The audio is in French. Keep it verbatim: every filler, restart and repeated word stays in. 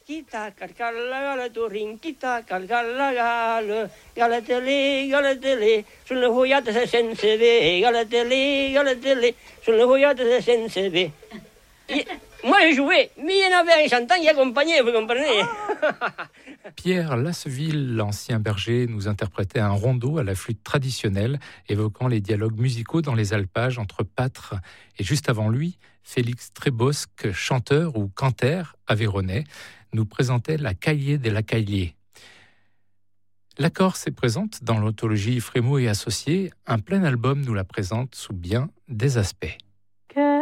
Kita calcalla gala turin, kita calcalla gala, galatele, galatele, sulle voiate se sense ve, galatele, galatele, sulle voiate se sense ve. Moi j'ai joué, mais il y en avait un chantant qui accompagnait, vous comprenez? Pierre Lasseville, l'ancien berger, nous interprétait un rondeau à la flûte traditionnelle, évoquant les dialogues musicaux dans les alpages entre pâtres. Et juste avant lui, Félix Trébosque, chanteur ou cantaire aveyronnais, nous présentait la Caillée de la Caillée. La Corse est présente dans l'anthologie Frémaux et Associés. Un plein album nous la présente sous bien des aspects.